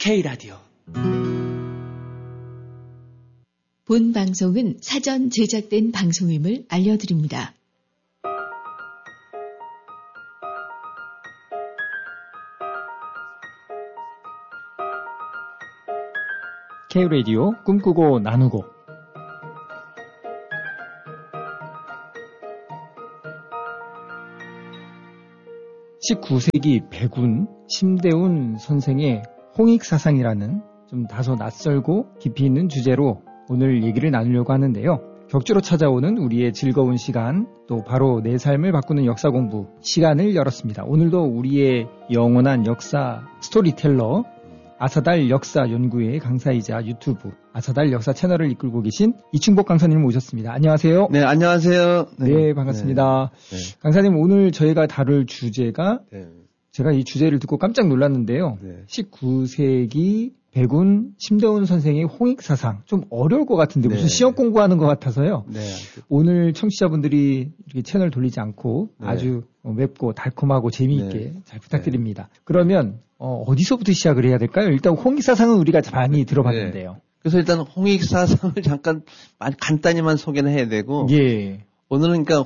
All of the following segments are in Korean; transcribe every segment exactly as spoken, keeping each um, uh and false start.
K라디오 본 방송은 사전 제작된 방송임을 알려드립니다. K라디오 꿈꾸고 나누고 십구 세기 백운 심대운 선생의 홍익사상이라는 좀 다소 낯설고 깊이 있는 주제로 오늘 얘기를 나누려고 하는데요. 격주로 찾아오는 우리의 즐거운 시간, 또 바로 내 삶을 바꾸는 역사 공부 시간을 열었습니다. 오늘도 우리의 영원한 역사 스토리텔러 아사달 역사 연구회의 강사이자 유튜브 아사달 역사 채널을 이끌고 계신 이충복 강사님 모셨습니다. 안녕하세요. 네, 안녕하세요. 네, 네 반갑습니다. 네. 네. 강사님, 오늘 저희가 다룰 주제가 네. 제가 이 주제를 듣고 깜짝 놀랐는데요. 네. 십구 세기 백운 심대운 선생의 홍익사상. 좀 어려울 것 같은데 무슨 네. 시험 공부하는 것 같아서요. 네. 오늘 청취자분들이 이렇게 채널 돌리지 않고 네. 아주 맵고 달콤하고 재미있게 네. 잘 부탁드립니다. 네. 그러면 어, 어디서부터 시작을 해야 될까요? 일단 홍익사상은 우리가 많이 들어봤는데요. 네. 그래서 일단 홍익사상을 잠깐 간단히만 소개는 해야 되고 예. 오늘은 그러니까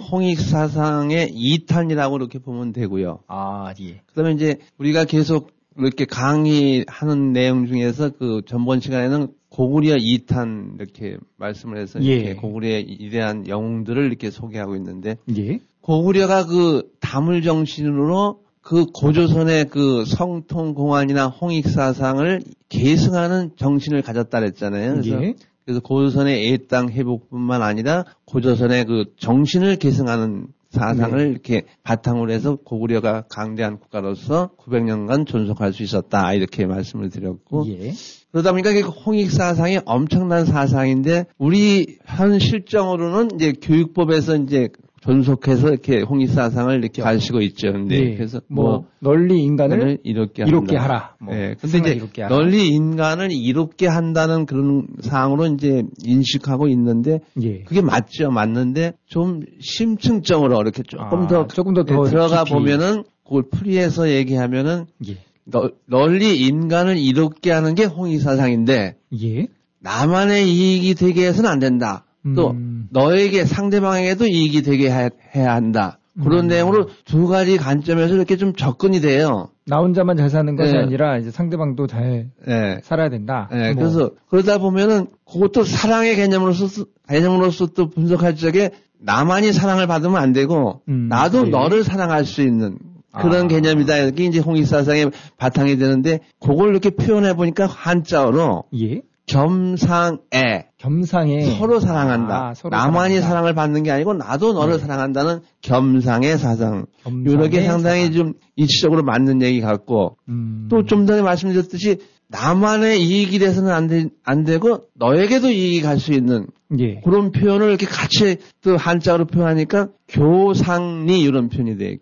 홍익사상의 이 탄이라고 이렇게 보면 되고요. 아, 예. 그다음에 이제 우리가 계속 이렇게 강의하는 내용 중에서 그 전번 시간에는 고구려 이 탄 이렇게 말씀을 해서 이렇게 예. 고구려의 이대한 영웅들을 이렇게 소개하고 있는데 예. 고구려가 그 다물 정신으로 그 고조선의 그 성통공안이나 홍익사상을 계승하는 정신을 가졌다 그랬잖아요. 그래서, 예. 그래서 고조선의 애땅 회복뿐만 아니라 고조선의 그 정신을 계승하는 사상을 네. 이렇게 바탕으로 해서 고구려가 강대한 국가로서 구백 년간 존속할 수 있었다 이렇게 말씀을 드렸고 예. 그러다 보니까 홍익사상이 엄청난 사상인데 우리 현 실정으로는 이제 교육법에서 이제 존속해서 이렇게 홍익사상을 이렇게 가르치고 있죠. 근데 네. 그래서 뭐, 뭐 널리 인간을 이롭게, 이롭게 하라. 뭐 네. 근데 이제 널리 인간을 이롭게 한다는 그런 사항으로 이제 인식하고 있는데 예. 그게 맞죠. 맞는데 좀 심층적으로 이렇게 조금 아, 더 조금 더, 더 들어가 깊이. 보면은 그걸 풀이해서 얘기하면은 예. 너, 널리 인간을 이롭게 하는 게 홍익사상인데 예. 나만의 이익이 되게 해서는 안 된다. 또 음. 너에게 상대방에게도 이익이 되게 해, 해야 한다. 그런 음. 내용으로 두 가지 관점에서 이렇게 좀 접근이 돼요. 나 혼자만 잘 사는 것이 네. 아니라 이제 상대방도 잘 네. 살아야 된다. 네. 뭐. 그래서 그러다 보면은 그것도 사랑의 개념으로서 개념으로서 또 분석할 적에 나만이 사랑을 받으면 안 되고 음. 나도 네. 너를 사랑할 수 있는 그런 아. 개념이다. 이렇게 이제 홍익사상의 바탕이 되는데 그걸 이렇게 표현해 보니까 한자어로 예. 겸상애. 겸상애. 서로 사랑한다. 아, 서로 나만이 사랑한다. 사랑을 받는 게 아니고 나도 너를 네. 사랑한다는 겸상의 사상. 이렇게 상당히 사상. 좀 이치적으로 맞는 얘기 같고 음. 또 좀 전에 말씀드렸듯이 나만의 이익이 돼서는 안, 되, 안 되고 너에게도 이익이 갈 수 있는 예. 그런 표현을 이렇게 같이 또 한자로 표현하니까 교상리 이런 표현이 돼요.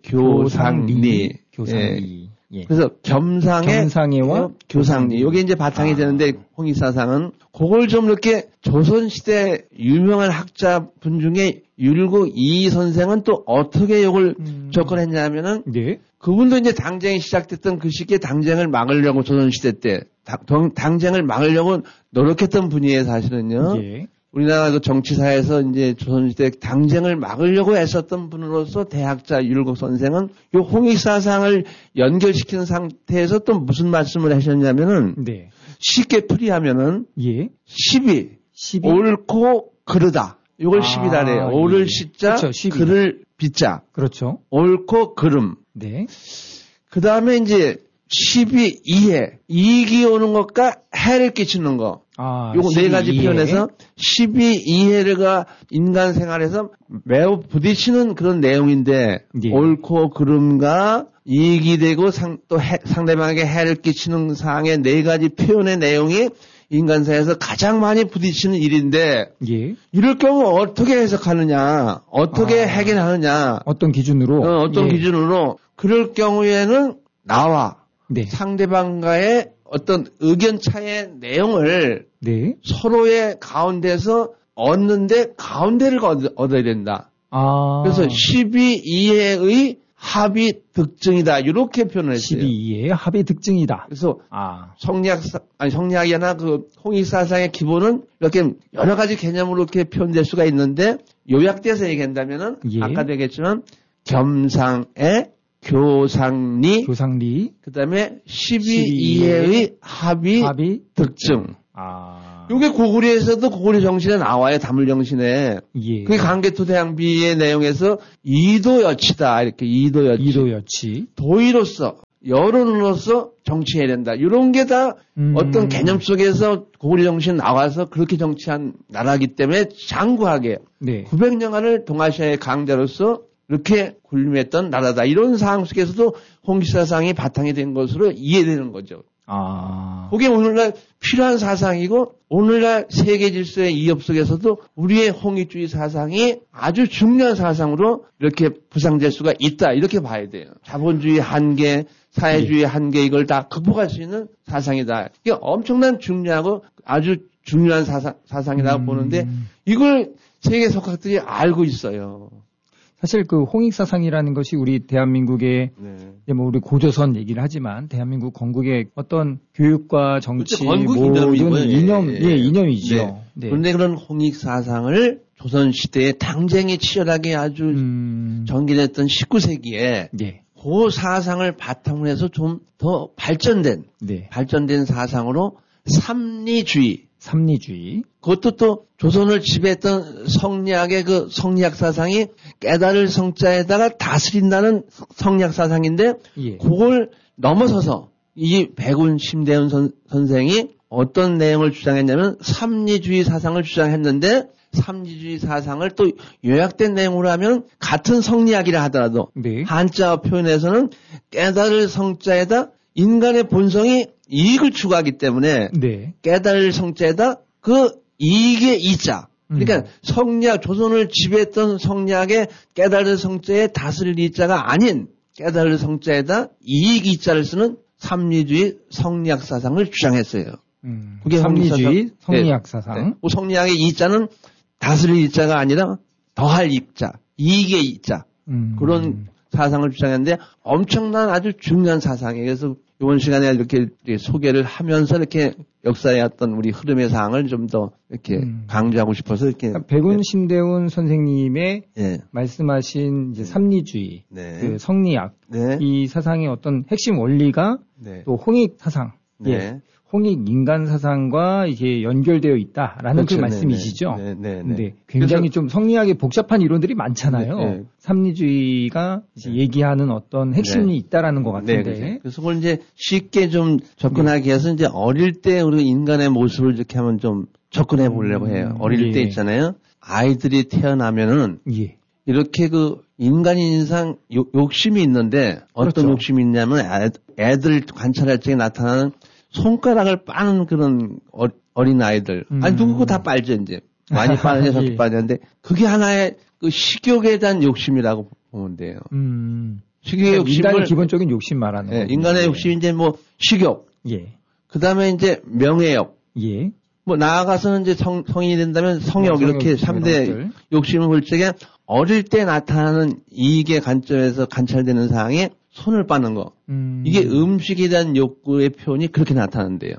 교상리. 교상리. 예. 예. 그래서 겸상의 겸상애와 교상리. 이게 이제 바탕이 아. 되는데 홍익사상은 그걸 좀 이렇게 조선시대 유명한 학자분 중에 율곡 이 선생은 또 어떻게 이걸 음. 접근했냐면은 예. 그분도 이제 당쟁이 시작됐던 그 시기에 당쟁을 막으려고 조선시대 때 당, 당쟁을 막으려고 노력했던 분이에요, 사실은요. 예. 우리나라 그 정치사에서 이제 조선시대 당쟁을 막으려고 애썼던 분으로서 대학자 율곡 선생은 이 홍익사상을 연결시키는 상태에서 또 무슨 말씀을 하셨냐면은 네. 쉽게 풀이하면은 예. 시비, 시비, 옳고 그르다. 이걸 아, 시비라래요. 옳을 예. 시자, 그렇죠, 그를 비자. 그렇죠. 옳고 그름. 네. 그 다음에 이제 시비 이해, 이익이 오는 것과 해를 끼치는 거. 아, 요거 네 가지 이해. 표현해서 시비 이해가 인간 생활에서 매우 부딪히는 그런 내용인데 예. 옳고 그름과 이익이 되고 상, 또 해, 상대방에게 해를 끼치는 사항의 네 가지 표현의 내용이 인간사에서 가장 많이 부딪히는 일인데 예. 이럴 경우 어떻게 해석하느냐, 어떻게 아, 해결하느냐, 어떤 기준으로, 어, 어떤 예. 기준으로 그럴 경우에는 나와 네. 상대방과의 어떤 의견 차이의 내용을 네. 서로의 가운데서 얻는데 가운데를 얻, 얻어야 된다. 아. 그래서 십이 이해의 합이 득증이다. 이렇게 표현을 했어요. 십이 이의 합이 득증이다. 그래서 아. 성리학, 아니 성리학이나 그 홍익사상의 기본은 이렇게 여러 가지 개념으로 이렇게 표현될 수가 있는데 요약돼서 얘기한다면은 예. 아까도 얘기했지만 겸상의 교상리, 교상리, 그다음에 십이 이의 합이, 합이 득증. 아. 이게 고구려에서도 고구려 정신에 나와요. 다물 정신에. 예. 그게 강개토대항비의 내용에서 이도여치다. 이렇게 이도여치. 이도여치. 도의로서 여론으로서 정치해야 된다. 이런 게 다 음. 어떤 개념 속에서 고구려 정신 나와서 그렇게 정치한 나라이기 때문에 장구하게 네. 구백 년간을 동아시아의 강자로서 이렇게 군림했던 나라다. 이런 상황 속에서도 홍익사상이 바탕이 된 것으로 이해되는 거죠. 아. 그게 오늘날 필요한 사상이고 오늘날 세계 질서의 이협 속에서도 우리의 홍익주의 사상이 아주 중요한 사상으로 이렇게 부상될 수가 있다. 이렇게 봐야 돼요. 자본주의 한계, 사회주의 네. 한계 이걸 다 극복할 수 있는 사상이다. 이게 엄청난 중요하고 아주 중요한 사상, 사상이라고 음. 보는데 이걸 세계 석학들이 알고 있어요. 사실 그 홍익사상이라는 것이 우리 대한민국의 네. 뭐 우리 고조선 얘기를 하지만 대한민국 건국의 어떤 교육과 정치 모든 이념, 예, 예 이념이죠. 네. 네. 그런데 그런 홍익사상을 조선 시대에 당쟁이 치열하게 아주 음... 전개됐던 십구 세기에 네. 그 사상을 바탕으로 해서 좀 더 발전된 네. 발전된 사상으로 삼리주의 삼리주의. 그것도 또 조선을 지배했던 성리학의 그 성리학 사상이 깨달을 성자에다가 다스린다는 성리학 사상인데 예. 그걸 넘어서서 이 백운 심대훈 선, 선생이 어떤 내용을 주장했냐면 삼리주의 사상을 주장했는데 삼리주의 사상을 또 요약된 내용으로 하면 같은 성리학이라 하더라도 네. 한자 표현에서는 깨달을 성자에다 인간의 본성이 이익을 추구하기 때문에 네. 깨달을 성자에다 그 이익의 이자 그러니까 음. 성리학 조선을 지배했던 성리학의 깨달을 성자에 다스릴 이자가 아닌 깨달을 성자에다 이익 이자를 쓰는 삼리주의 성리학 사상을 주장했어요. 음. 그게 삼리주의 성리학 네. 사상. 네. 그 성리학의 이자는 다스릴 이자가 아니라 더할 이자, 이익의 이자 음. 그런 사상을 주장했는데 엄청난 아주 중요한 사상이에요. 그래서 이번 시간에 이렇게 소개를 하면서 이렇게 역사의 어떤 우리 흐름의 사항을 좀 더 이렇게 음. 강조하고 싶어서 이렇게. 그러니까 백운 심대훈 선생님의 네. 말씀하신 이제 삼리주의, 네. 그 성리학, 네. 이 사상의 어떤 핵심 원리가 네. 또 홍익 사상, 네. 예. 홍익 인간 사상과 이게 연결되어 있다라는 그렇죠. 그 말씀이시죠. 네, 네, 네. 네. 굉장히 좀 성리학의 복잡한 이론들이 많잖아요. 네, 네. 삼리주의가 이제 네. 얘기하는 어떤 핵심이 네. 있다라는 것 같은데. 네, 그래서 그걸 이제 쉽게 좀 접근하기 위해서 이제 어릴 때 우리 인간의 모습을 이렇게 하면 좀 접근해 보려고 해요. 음, 어릴 예. 때 있잖아요. 아이들이 태어나면은 예. 이렇게 그 인간인 인상 욕심이 있는데 어떤 그렇죠. 욕심이 있냐면 애, 애들 관찰할 적에 나타나는 손가락을 빠는 그런 어린 아이들. 음. 아니, 누구고 다 빨죠, 이제. 많이 빠는데 저도 예. 빠졌는데, 그게 하나의 그 식욕에 대한 욕심이라고 보면 돼요. 음. 식욕의 그러니까 욕심을. 인간의 기본적인 욕심 말하는 예, 인간의 욕심이 이제 뭐, 식욕. 예. 그 다음에 이제 명예욕. 예. 뭐, 나아가서는 이제 성, 성인이 된다면 성욕, 뭐, 이렇게 삼 대 욕심을 볼 적에 어릴 때 나타나는 이익의 관점에서 관찰되는 사항에 손을 빠는 거. 음. 이게 음식에 대한 욕구의 표현이 그렇게 나타난대요.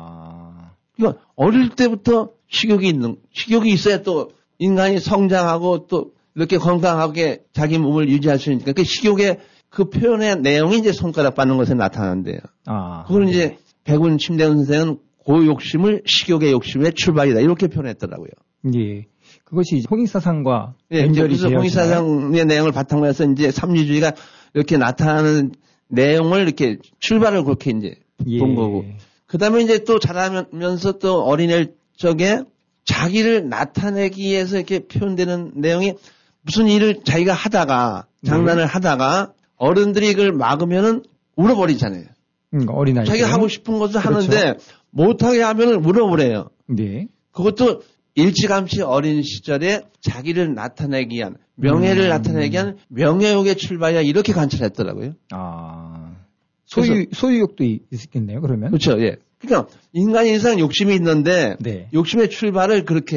아. 그러니까 어릴 때부터 식욕이 있는, 식욕이 있어야 또 인간이 성장하고 또 이렇게 건강하게 자기 몸을 유지할 수 있으니까 그 식욕의 그 표현의 내용이 이제 손가락 빠는 것에 나타난대요. 아. 그걸 네. 이제 백운 심대훈 선생은 그 욕심을 식욕의 욕심의 출발이다. 이렇게 표현했더라고요. 예. 그것이 홍익사상과 예, 연결이 되어 홍익사상의 내용을 바탕으로 해서 이제 삼리주의가 이렇게 나타나는 내용을 이렇게 출발을 그렇게 이제 예. 본 거고. 그 다음에 이제 또 자라면서 또 어린애 쪽에 자기를 나타내기 위해서 이렇게 표현되는 내용이 무슨 일을 자기가 하다가 장난을 네. 하다가 어른들이 이걸 막으면은 울어버리잖아요. 음, 어린아이. 자기가 하고 싶은 것을 그렇죠. 하는데 못하게 하면은 울어버려요. 네. 그것도 일찌감치 어린 시절에 자기를 나타내기 위한 명예를 음. 나타내기 위한 명예욕의 출발이야 이렇게 관찰했더라고요. 아 소유 소유욕도 있겠네요. 그러면 그렇죠. 예. 그러니까 인간의 인상 욕심이 있는데 네. 욕심의 출발을 그렇게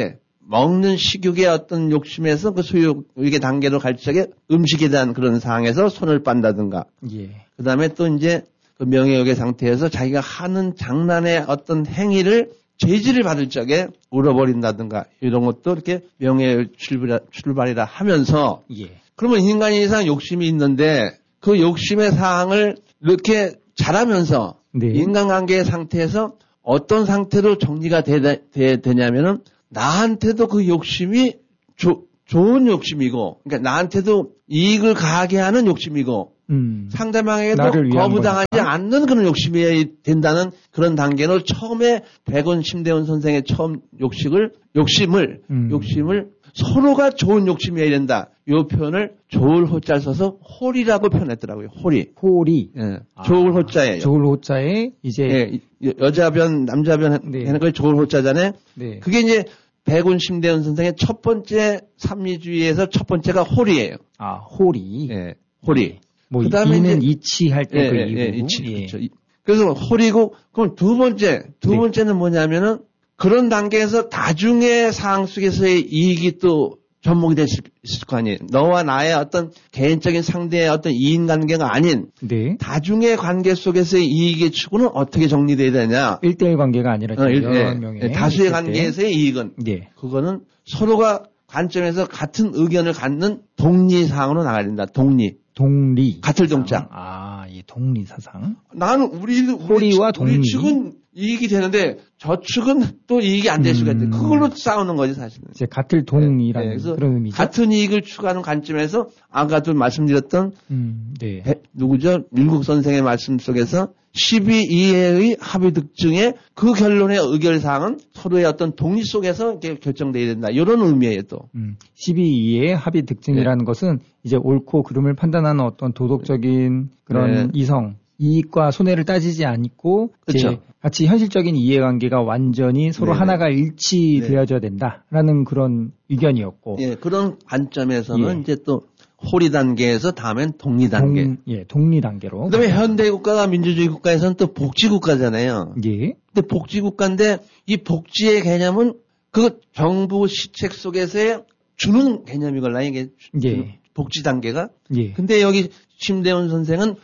먹는 식욕의 어떤 욕심에서 그 소유욕의 단계로 갈 적에 음식에 대한 그런 상황에서 손을 빤다든가. 예. 그 다음에 또 이제 그 명예욕의 상태에서 자기가 하는 장난의 어떤 행위를 제지를 받을 적에 울어버린다든가 이런 것도 이렇게 명예욕 출발, 출발이라 하면서. 예. 그러면 인간이 이상 욕심이 있는데 그 욕심의 사항을 이렇게 잘하면서 네. 인간관계의 상태에서 어떤 상태로 정리가 되, 되, 되냐면은 나한테도 그 욕심이 조, 좋은 욕심이고, 그러니까 나한테도 이익을 가하게 하는 욕심이고, 음, 상대방에게도 거부당하지 거니까. 않는 그런 욕심이 된다는 그런 단계로 처음에 백운 심대훈 선생의 처음 욕식을, 욕심을, 음. 욕심을 서로가 좋은 욕심이어야 된다. 이 표현을 좋을 호자를 써서 홀이라고 표현했더라고요. 홀이. 홀이. 예. 아, 좋을 호자예요. 좋을 호자에 이제. 예. 여자 변, 남자 변 네. 하는 걸 좋을 호자잖아요. 네. 그게 이제 백운 심대훈 선생의 첫 번째 삼리주의에서 첫 번째가 홀이에요. 아, 홀이. 예. 홀이. 네. 뭐, 그다음에 이는 이치할 때 그 예, 이유고. 예, 이치. 예. 그렇죠. 그래서 홀이고, 그럼 두 번째, 두 네. 번째는 뭐냐면은 그런 단계에서 다중의 상황 속에서의 이익이 또 접목이 될 수 있을 거 아니에요. 너와 나의 어떤 개인적인 상대의 어떤 이인관계가 아닌 네. 다중의 관계 속에서의 이익의 추구는 어떻게 정리돼야 되냐. 일대일 관계가 아니라 어, 일, 여러 명의 네. 다수의 관계에서의 이익은 네. 그거는 서로가 관점에서 같은 의견을 갖는 독리사항으로 나가야 된다. 독리. 독리. 같을 동자. 아, 이 독리 사상. 나는 우리 호리와 우리, 독리. 우리 측은 이익이 되는데 저축은 또 이익이 안 될 수가 있대. 음. 그걸로 싸우는 거지 사실은. 이제 같을 동이라는 네, 네. 그런 의미죠. 같은 이익을 추구하는 관점에서 아까도 말씀드렸던 음, 네. 배, 누구죠? 밀국 선생의 말씀 속에서 십이 이해의 합의 특징의 그 결론의 의결사항은 서로의 어떤 독립 속에서 이렇게 결정돼야 된다. 이런 의미예요 또. 음, 십이 이해의 합의 특징이라는 네. 것은 이제 옳고 그름을 판단하는 어떤 도덕적인 그런 네. 이성, 이익과 손해를 따지지 않고 그렇죠. 같이 현실적인 이해관계가 완전히 서로 네. 하나가 일치되어져야 된다라는 그런 의견이었고. 예, 그런 관점에서는 예. 이제 또 호리 단계에서 다음엔 독리 단계. 동, 예, 독리 단계로. 그다음에 현대 국가가 민주주의 국가에서는 또 복지 국가잖아요. 예. 근데 복지 국가인데 이 복지의 개념은 그 정부 시책 속에서의 주는 개념이걸라 이게 예. 복지 단계가. 예. 근데 여기 심대훈 선생은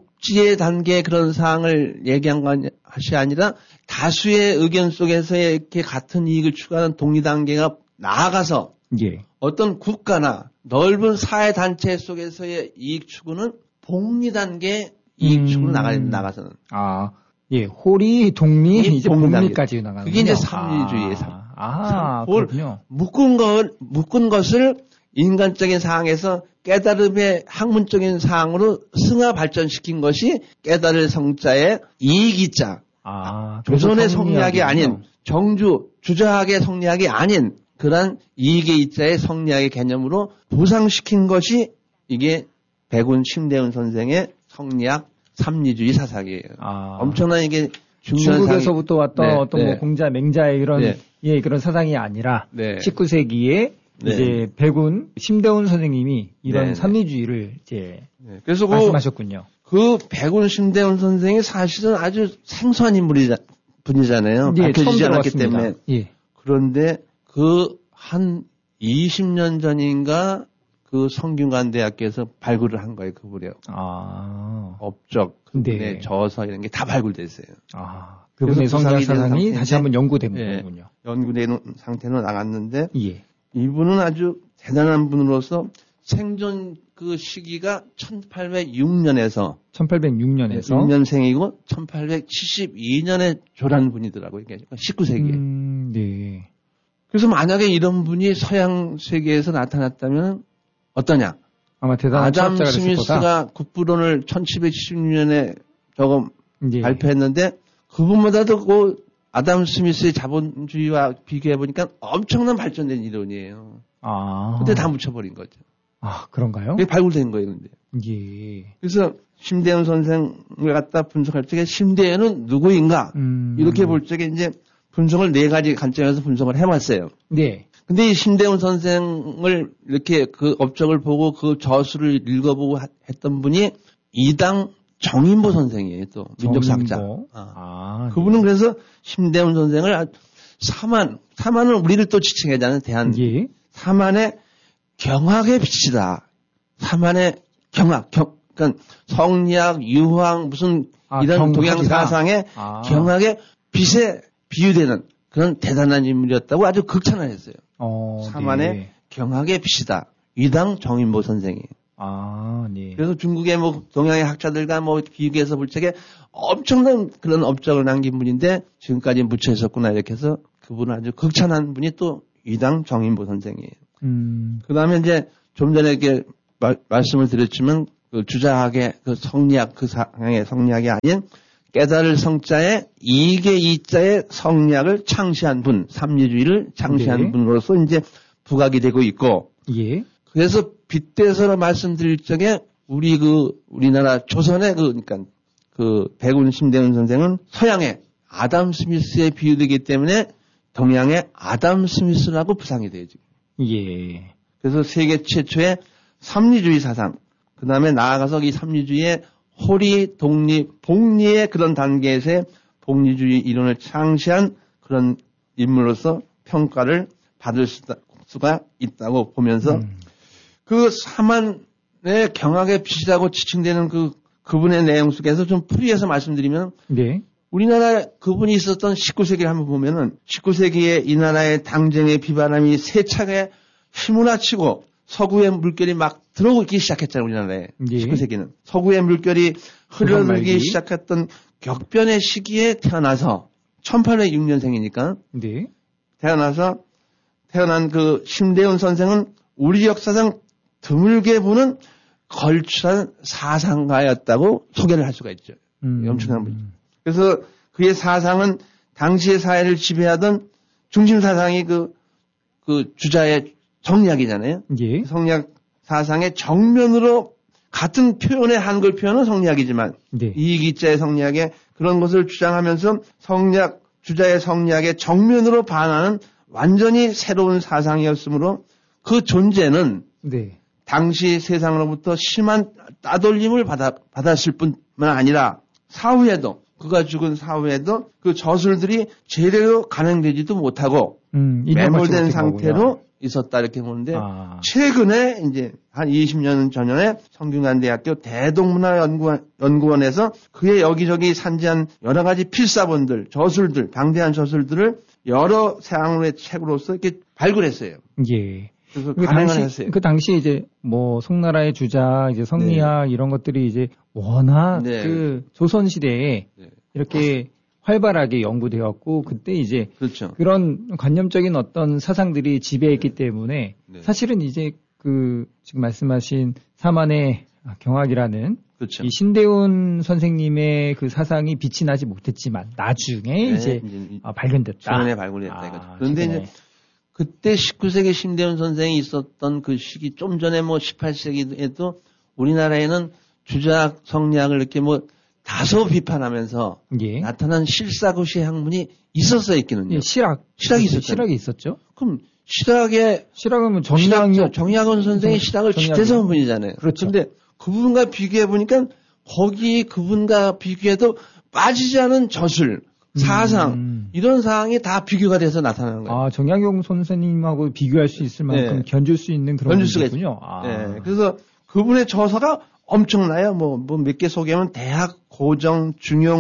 복지의 단계 그런 사항을 얘기한 것이 아니라 다수의 의견 속에서의 이렇게 같은 이익을 추구하는 독리 단계가 나아가서 예. 어떤 국가나 넓은 사회 단체 속에서의 이익 추구는 복리 단계 이익 추구로 음... 나가 나가서는 아, 예, 호리, 독리, 이제 복리까지 나가는 그게 이제 삼리주의의 삶. 아, 아 그렇군요. 묶은 걸 묶은 것을 인간적인 사항에서 깨달음의 학문적인 사항으로 승화 발전시킨 것이 깨달을 성자의 이익이자. 아, 조선의 성리학이 아닌 정주 주저학의 성리학이 아닌 그런 이익의 이자의 성리학의 개념으로 부상시킨 것이 이게 백운 심대훈 선생의 성리학 삼리주의 사상이에요. 아. 엄청난 이게 중요한 중국에서부터 상이... 왔던 네, 어떤 네. 뭐 공자 맹자의 이런 네. 예 그런 사상이 아니라 네. 십구 세기에 네. 이제 백운 심대훈 선생님이 이런 네. 삼리주의를 이제 네. 그래서 말씀하셨군요. 그, 그 백운 심대훈 선생이 사실은 아주 생소한 인물이 분이잖아요. 예, 밝혀지지 않았기 때문에. 예. 그런데 그 한 이십 년 전인가 그 성균관대학교에서 발굴을 한 거예요. 그분의 아. 업적, 그분의 네. 저서 이런 게 다 발굴됐어요. 아. 그분의 성리학 사상이 다시 한번 연구된 네. 거군요. 연구된 상태로 나갔는데 예. 이분은 아주 대단한 분으로서 생존 그 시기가 천팔백육 년에서 천팔백육 년에서 육 년생이고 천팔백칠십이 년에 졸한 분이더라고요. 이게 십구 세기에. 음, 네. 그래서 만약에 이런 분이 서양 세계에서 나타났다면 어떠냐? 아마 대단한 아담 스미스가 국부론을 천칠백칠십육 년에 저거 예. 발표했는데 그분보다도 그 아담 스미스의 자본주의와 비교해 보니까 엄청난 발전된 이론이에요. 아. 근데 다 묻혀버린 거죠. 아, 그런가요? 그게 발굴된 거예요, 근데. 예. 그래서 심대훈 선생을 갖다 분석할 적에 심대훈은 누구인가? 음. 이렇게 볼 적에 이제 분석을 네 가지 관점에서 분석을 해왔어요. 네. 근데 이 심대훈 선생을 이렇게 그 업적을 보고 그 저수를 읽어보고 하, 했던 분이 이당 정인보 선생이에요, 또. 민족사학자. 아, 그분은 네. 그래서 심대훈 선생을 사만, 사만은 우리를 또 지칭하자는 대한, 예. 사만의 경악의 빛이다. 사만의 경악, 경, 그러니까 성리학, 유황, 무슨 아, 이런 동양 사상의 아. 경악의 빛에 비유되는 그런 대단한 인물이었다고 아주 극찬을 했어요. 어, 사만의 네. 경악의 빛이다. 위당 정인보 선생이. 아, 네. 그래서 중국의 뭐 동양의 학자들과 뭐 비교해서 볼 적에 엄청난 그런 업적을 남긴 분인데 지금까지 묻혀 있었구나 이렇게 해서 그분은 아주 극찬한 분이 또 위당 정인보 선생이에요. 음. 그 다음에 이제 좀 전에 이렇게 마, 말씀을 드렸지만 그 주자학의 그 성리학 그 상황의 성리학이 아닌 깨달을 성자의 이익의 이자의 성리학을 창시한 분, 삼리주의를 창시한 네. 분으로서 이제 부각이 되고 있고 예. 그래서 빗대서로 말씀드릴 적에 우리 그 우리나라 조선의 그 그러니까 그 백운 심대훈 선생은 서양의 아담 스미스에 비유되기 때문에 동양의 아담 스미스라고 부상이 돼요 지금. 예. 그래서 세계 최초의 삼리주의 사상, 그 다음에 나아가서 이 삼리주의의 호리, 독립, 복리의 그런 단계에서의 복리주의 이론을 창시한 그런 인물로서 평가를 받을 수가 있다고 보면서 음. 그 사만의 경악의 빛이라고 지칭되는 그, 그분의 내용 속에서 좀 풀이해서 말씀드리면, 네. 우리나라 그분이 있었던 십구 세기를 한번 보면은, 십구 세기에 이 나라의 당쟁의 비바람이 세차게 휘몰아치고 서구의 물결이 막 들어오기 시작했잖아요, 우리나라에. 예. 십구 세기는. 서구의 물결이 흘러들기 시작했던 격변의 시기에 태어나서, 천팔백육 년생이니까. 네. 태어나서, 태어난 그 심대훈 선생은 우리 역사상 드물게 보는 걸출한 사상가였다고 소개를 할 수가 있죠. 음. 엄청난 분이죠. 그래서 그의 사상은 당시의 사회를 지배하던 중심 사상이 그, 그 주자의 성리학이잖아요. 예. 성리학 사상의 정면으로 같은 표현의 한글 표현은 성리학이지만 네. 이익이자의 성리학에 그런 것을 주장하면서 성리학, 주자의 성리학의 정면으로 반하는 완전히 새로운 사상이었으므로 그 존재는 네. 당시 세상으로부터 심한 따돌림을 받아, 받았을 뿐만 아니라 사후에도 그가 죽은 사후에도 그 저술들이 제대로 간행되지도 못하고 음, 매몰된 상태로 거구나. 있었다 이렇게 보는데 아. 최근에 이제 한 이십 년 전에 성균관대학교 대동문화연구원, 연구원에서 그의 여기저기 산지한 여러 가지 필사본들, 저술들, 방대한 저술들을 여러 사항의 책으로서 이렇게 발굴했어요. 예. 그래서 그 당시, 했어요. 그 당시 이제 뭐 송나라의 주자, 이제 성리학 네. 이런 것들이 이제 워낙 네. 그 조선 시대에 네. 이렇게 활발하게 연구되었고 그때 이제 그렇죠. 그런 관념적인 어떤 사상들이 지배했기 네. 때문에 네. 사실은 이제 그 지금 말씀하신 사만의 경악이라는 그렇죠. 이 신대훈 선생님의 그 사상이 빛이 나지 못했지만 나중에 네, 이제, 이제 발견됐다. 최근에 발굴됐다. 아, 그런데 최근에. 이제 그때 십구 세기 신대훈 선생이 있었던 그 시기 좀 전에 뭐 십팔 세기에도 우리나라에는 주자학 성리학을 이렇게 뭐 다소 비판하면서 예. 나타난 실사고시 학문이 있었어요, 있기는요. 예, 실학. 실학이 있었죠. 실학이 있었죠. 그럼 실학의 실학은 정량이 정약원 선생이 실학을 집대성 분이잖아요. 그렇죠. 그런데 그분과 비교해 보니까 거기 그분과 비교해도 빠지지 않은 저술, 사상 음. 이런 사항이 다 비교가 돼서 나타나는 거예요. 아, 정약용 선생님하고 비교할 수 있을 만큼 네. 견줄 수 있는 그런 분이군요. 아. 네. 그래서 그분의 저서가 엄청나요. 뭐, 뭐 몇 개 소개하면 대학 고정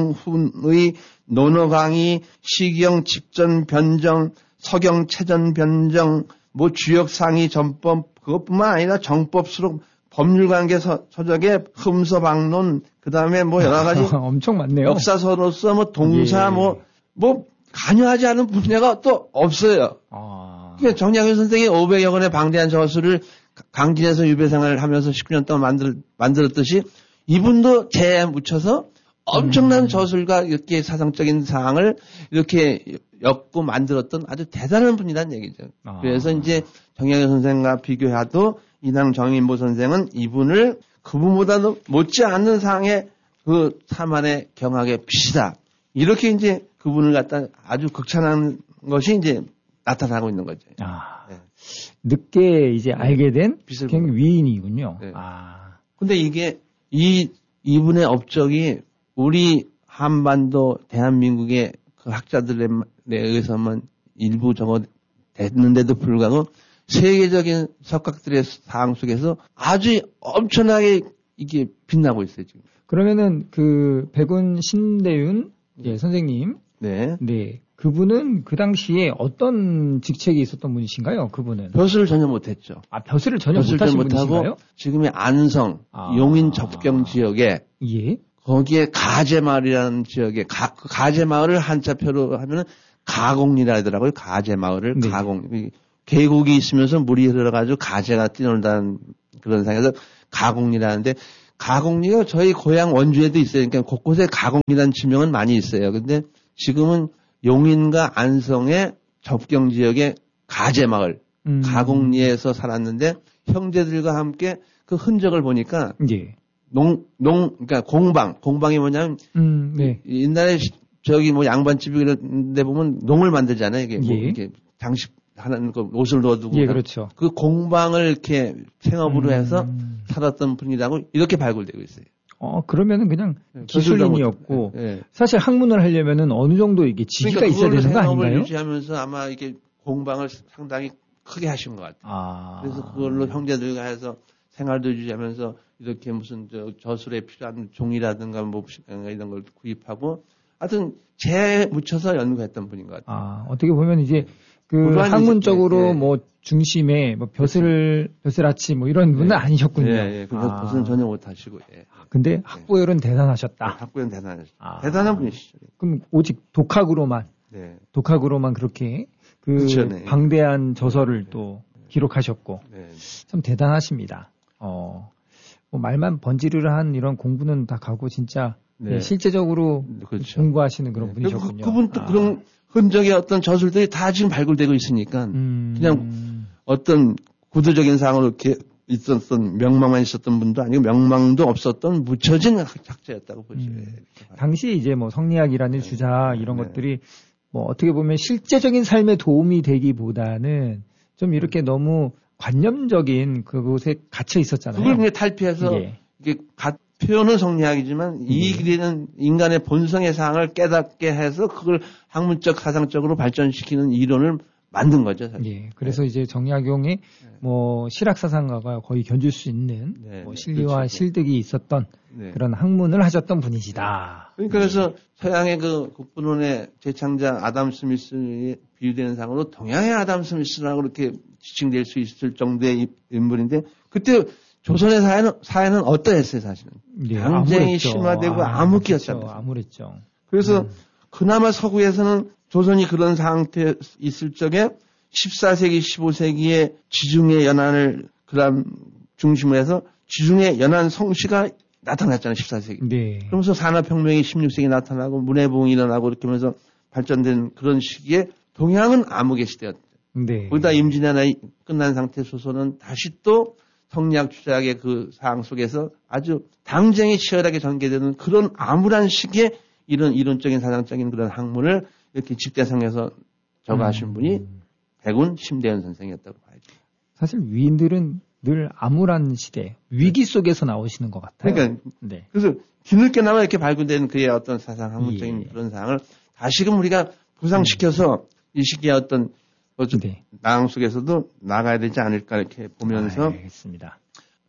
중용훈의 논어 강의, 시경 직전 변정, 서경 체전 변정, 뭐 주역 상의 전법 그것뿐만 아니라 정법 수록 법률관계 서적의 흠서방론, 그 다음에 뭐 여러 가지 엄청 많네요. 역사서로서 뭐 동사 예. 뭐, 뭐 관여하지 않은 분야가 또 없어요. 아. 그러니까 정약용 선생이 오백여 권의 방대한 저술을 강진에서 유배생활을 하면서 십구 년 동안 만들, 만들었듯이 이분도 재에 묻혀서 엄청난 음. 저술과 이렇게 사상적인 사항을 이렇게 엮고 만들었던 아주 대단한 분이란 얘기죠. 아. 그래서 이제 정약용 선생과 비교해도 이당 정인보 선생은 이분을 그분보다도 못지않는 상의 그 사만의 경악의 빛이다. 이렇게 이제 그분을 갖다 아주 극찬하는 것이 이제 나타나고 있는 거죠. 아, 네. 늦게 이제 알게 된 굉장히 위인이군요. 네. 아. 근데 이게 이, 이분의 업적이 우리 한반도 대한민국의 그 학자들에 의해서만 일부 적어 됐는데도 불구하고 세계적인 석학들의 사항 속에서 아주 엄청나게 이게 빛나고 있어요, 지금. 그러면은 그 백운 신대윤 예, 선생님. 네. 네. 그분은 그 당시에 어떤 직책이 있었던 분이신가요? 그분은 벼슬을 전혀 못했죠. 아 벼슬을 전혀 못하신 분이신가요? 지금의 안성 아. 용인 접경 지역에 예. 거기에 가제마을이라는 지역에 가, 가제마을을 한자표로 하면은 가공리라 하더라고요. 가제마을을 네. 가공 계곡이 있으면서 물이 흘러가지고 가제가 뛰놀다는 그런 상에서 가공리라는데 가공리가 저희 고향 원주에도 있어요. 그러니까 곳곳에 가공리라는 지명은 많이 있어요. 근데 지금은 용인과 안성의 접경 지역의 가제마을, 음. 가공리에서 살았는데 형제들과 함께 그 흔적을 보니까 예. 농, 농, 그러니까 공방, 공방이 뭐냐면 음, 네. 옛날에 저기 뭐 양반집이 이런 데 보면 농을 만들잖아요. 이게 뭐 예. 이렇게 장식 하는 거 옷을 넣어두고 예, 그렇죠. 그 공방을 이렇게 생업으로 음. 해서 살았던 분이라고 이렇게 발굴되고 있어요. 어, 그러면은 그냥 기술인이었고, 네, 네. 사실 학문을 하려면은 어느 정도 이게 지기가 그러니까 있어야 되는 거 아닌가요? 그걸 유지하면서 아마 이게 공방을 상당히 크게 하신 것 같아요. 아. 그래서 그걸로 형제들과 해서 생활도 유지하면서 이렇게 무슨 저 저술에 필요한 종이라든가 뭐 이런 걸 구입하고 하여튼 재 묻혀서 연구했던 분인 것 같아요. 아, 어떻게 보면 이제 그 학문적으로 예, 예. 뭐 중심에 뭐 벼슬 벼슬아치 뭐 이런 분은 예, 아니셨군요. 예, 예. 그 아. 벼슬은 전혀 못하시고. 예. 근데 학부열은 예. 대단하셨다. 네, 학부열은 대단하셨다. 아. 대단한 분이시죠. 그럼 오직 독학으로만, 네. 독학으로만 그렇게 그 그렇죠, 네. 방대한 저서를 네. 또 기록하셨고 네. 참 대단하십니다. 어, 뭐 말만 번지르르한 이런 공부는 다 가고 진짜 네. 네, 실제적으로 그렇죠. 공부하시는 그런 네. 분이셨군요. 그분 또 아. 그런 흔적의 어떤 저술들이 다 지금 발굴되고 있으니까 음. 그냥 어떤 구두적인 상으로 이렇게 있었던 명망만 있었던 분도 아니고 명망도 없었던 묻혀진 학자였다고 보죠. 음. 당시 이제 뭐 성리학이라는 네. 주자 이런 네. 것들이 뭐 어떻게 보면 실제적인 삶에 도움이 되기보다는 좀 이렇게 음. 너무 관념적인 그곳에 갇혀 있었잖아요. 그걸 그냥 탈피해서 예. 이게 가, 표현은 성리학이지만 예. 이 길이는 인간의 본성의 사항을 깨닫게 해서 그걸 학문적 사상적으로 발전시키는 이론을 만든 거죠. 사실. 예. 그래서 네. 이제 정약용의 네. 뭐 실학사상가가 거의 견줄 수 있는 네. 뭐 실리와 그렇죠. 실득이 있었던 네. 그런 학문을 하셨던 분이시다. 그러니까 그래서 서양의 그 국문론의 재창자 아담 스미스에 비유되는 상으로 동양의 아담 스미스라고 이렇게 지칭될 수 있을 정도의 인물인데 그때 조선의 사회는, 사회는 어떠했어요, 사실은? 네, 경쟁이 심화되고 아, 암흑기였잖아요. 그렇죠, 암울했죠. 그래서 음. 그나마 서구에서는 조선이 그런 상태에 있을 적에 십사 세기, 십오 세기에 지중해 연안을 그람 중심으로 해서 지중해 연안 성씨가 나타났잖아요, 십사 세기. 네. 그러면서 산업혁명이 십육 세기 나타나고 문해부흥이 일어나고 이렇게 하면서 발전된 그런 시기에 동양은 암흑의 시대였죠. 네. 거기다 임진왜란이 끝난 상태 소서는 다시 또 성리학 주자의 그 사항 속에서 아주 당쟁이 치열하게 전개되는 그런 암울한 시기에 이런 이론적인 사상적인 그런 학문을 이렇게 집대성에서 적어하신 음. 분이 백운 심대현 선생이었다고 봐야죠. 사실 위인들은 늘 암울한 시대, 위기 속에서 나오시는 것 같아요. 그러니까 네. 그래서 뒤늦게나마 이렇게 발굴된 그의 어떤 사상 학문적인 예. 그런 사항을 다시금 우리가 부상시켜서 음. 이 시기의 어떤 네. 나ang 속에서도 나가야 되지 않을까 이렇게 보면서. 아, 알겠습니다.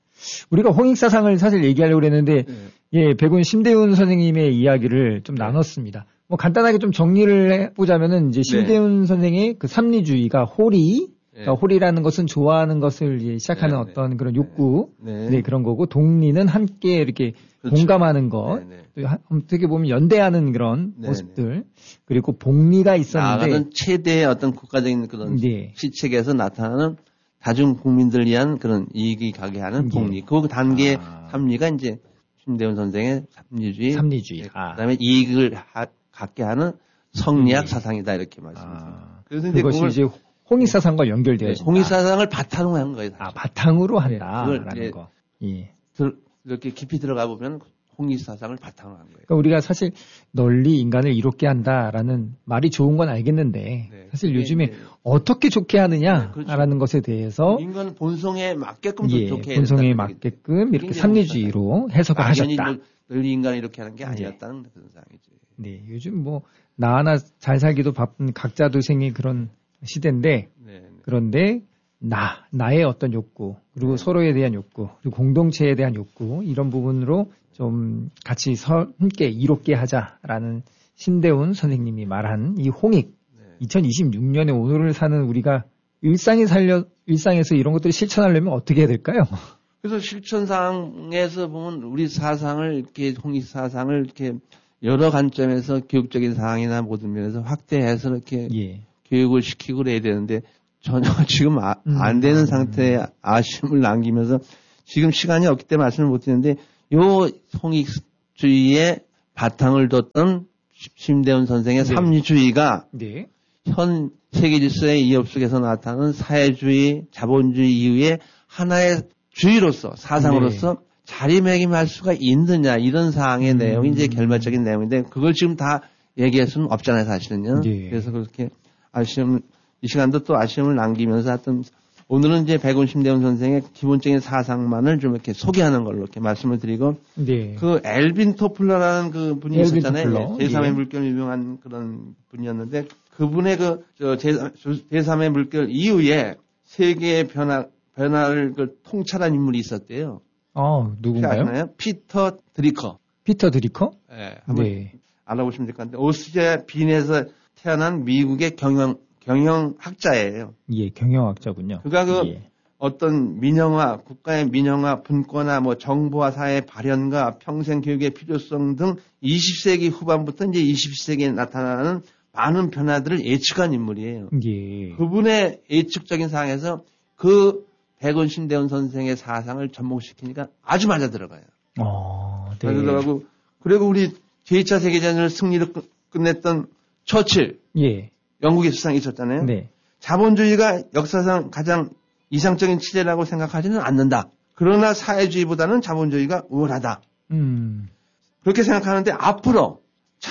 우리가 홍익사상을 사실 얘기하려고 그랬는데, 네. 예, 백운 심대훈 선생님의 이야기를 좀 네. 나눴습니다. 뭐 간단하게 좀 정리를 해보자면은 이제 심대훈 네. 선생의 그 삼리주의가 호리, 네. 그러니까 호리라는 것은 좋아하는 것을 이제 시작하는 네. 어떤 그런 욕구, 네. 네, 그런 거고, 독리는 함께 이렇게 그렇죠. 공감하는 것, 네. 또 어떻게 보면 연대하는 그런 네. 모습들, 그리고 복리가 있었는데. 나아가는 최대의 어떤 국가적인 그런 네. 시책에서 나타나는 다중 국민들 위한 그런 이익이 가게 하는 복리. 네. 그 단계의 아. 삼리가 이제 심대훈 선생의 삼리주의. 삼리주의. 네. 아. 그다음에 이익을 하, 갖게 하는 성리학 네. 사상이다 이렇게 말씀드립니다. 아. 그래서 이제 그것이 이제 홍익사상과 연결되어 있습니다. 홍익사상을 바탕으로 한 거예요. 사실. 아, 바탕으로 한다라는 네. 거. 예. 이렇게 깊이 들어가 보면 홍익사상을 바탕으로 한 거예요. 그러니까 우리가 사실 널리 인간을 이롭게 한다라는 말이 좋은 건 알겠는데 네. 사실 요즘에 네, 네. 어떻게 좋게 하느냐라는 네, 그렇죠. 것에 대해서 인간 본성에 맞게끔 예, 좋게 본성에 맞게끔 이렇게 삼리주의로 해석을 하셨다. 널리 인간을 이렇게 하는 게 아니었다는 네. 그런 상황이죠. 네, 요즘 뭐 나 하나 잘 살기도 바쁜 각자 도생의 그런 시대인데 네. 그런데 나, 나의 어떤 욕구, 그리고 네. 서로에 대한 욕구, 그리고 공동체에 대한 욕구 이런 부분으로 좀 같이 서, 함께 이롭게 하자라는 신대훈 선생님이 말한 이 홍익 네. 이천이십육 년에 오늘을 사는 우리가 일상에 살려 일상에서 이런 것들을 실천하려면 어떻게 해야 될까요? 그래서 실천상에서 보면 우리 사상을 이렇게 홍익 사상을 이렇게 여러 관점에서 교육적인 사항이나 모든 면에서 확대해서 이렇게 예. 교육을 시키고 그래야 되는데 전혀 지금 아, 안 되는 음. 상태에 아쉬움을 남기면서 지금 시간이 없기 때문에 말씀을 못 드리는데 요 홍익주의의 바탕을 뒀던 심대훈 선생의 네. 삼리주의가 네. 현 세계 질서의 이업 속에서 나타나는 사회주의, 자본주의 이후에 하나의 주의로서 사상으로서 네. 자리매김할 수가 있느냐 이런 사항의 음. 내용이 이제 결말적인 내용인데 그걸 지금 다 얘기할 수는 없잖아요 사실은요. 네. 그래서 그렇게 아쉬움 이 시간도 또 아쉬움을 남기면서 하여튼 오늘은 이제 백운 심대훈 선생의 기본적인 사상만을 좀 이렇게 소개하는 걸로 이렇게 말씀을 드리고 네. 그 엘빈 토플러라는 그 분이 엘빈 있었잖아요. 제삼의 예. 물결 유명한 그런 분이었는데 그분의 그 저 제삼의 물결 이후에 세계의 변화 변화를 그 통찰한 인물이 있었대요. 어, 누군가요? 아시나요? 피터 드리커. 피터 드리커? 네. 한번 네. 알아보시면 될 것 같은데 오스트리아 빈에서 태어난 미국의 경영 경영학자예요. 예, 경영학자군요. 그가 그 예. 어떤 민영화, 국가의 민영화, 분권화, 뭐 정보화 사회 발현과 평생 교육의 필요성 등 이십 세기 후반부터 이제 이십 세기에 나타나는 많은 변화들을 예측한 인물이에요. 예. 그분의 예측적인 사항에서 그 백운 신대훈 선생의 사상을 접목시키니까 아주 맞아 들어가요. 어, 네. 맞아 들어가고 그리고 우리 제이 차 세계대전을 승리로 끝냈던 처칠. 예. 영국의 수상이 있었잖아요. 네. 자본주의가 역사상 가장 이상적인 치제라고 생각하지는 않는다. 그러나 사회주의보다는 자본주의가 우월하다. 음. 그렇게 생각하는데 앞으로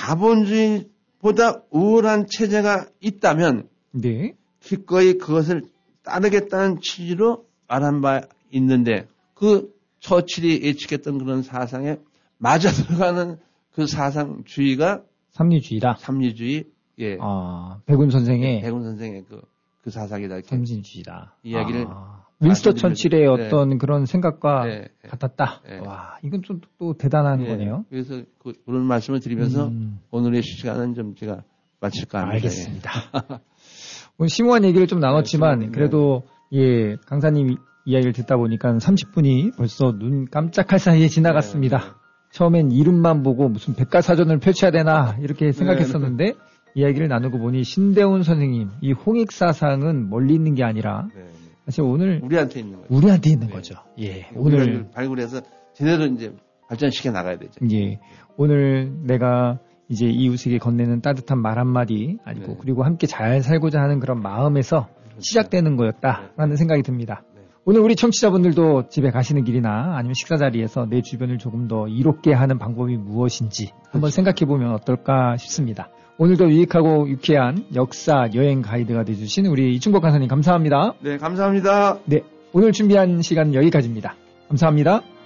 자본주의보다 우월한 체제가 있다면 네. 기꺼이 그것을 따르겠다는 취지로 말한 바 있는데 그 처칠이 예측했던 그런 사상에 맞아 들어가는 그 사상주의가 삼리주의다. 삼리주의. 예. 아, 백운 선생의. 백운 선생의 그, 그 사상이다. 삼진주의다. 이야기를. 아, 윈스턴 처칠의 네. 어떤 그런 생각과 네. 같았다. 네. 와, 이건 좀 또 대단한 네. 거네요. 그래서 그, 그런 말씀을 드리면서 음. 오늘의 시간은 좀 제가 마칠까 합니다. 알겠습니다. 오늘 심오한 얘기를 좀 나눴지만 네. 그래도 예, 강사님 이야기를 듣다 보니까 삼십 분이 벌써 눈 깜짝할 사이에 지나갔습니다. 네. 처음엔 이름만 보고 무슨 백과사전을 펼쳐야 되나 이렇게 생각했었는데 네. 이야기를 나누고 보니 신대훈 선생님 이 홍익 사상은 멀리 있는 게 아니라 네. 사실 오늘 우리한테 있는 거죠. 우리한테 있는 네. 거죠. 예, 오늘 발굴해서 제대로 이제 발전시켜 나가야 되죠. 예, 오늘 내가 이제 이웃에게 건네는 따뜻한 말 한마디 아니고 네. 그리고 함께 잘 살고자 하는 그런 마음에서 그렇죠. 시작되는 거였다라는 네. 생각이 듭니다. 네. 오늘 우리 청취자분들도 집에 가시는 길이나 아니면 식사 자리에서 내 주변을 조금 더 이롭게 하는 방법이 무엇인지 그렇죠. 한번 생각해 보면 어떨까 싶습니다. 오늘도 유익하고 유쾌한 역사 여행 가이드가 되어주신 우리 이충복 강사님 감사합니다. 네, 감사합니다. 네, 오늘 준비한 시간은 여기까지입니다. 감사합니다.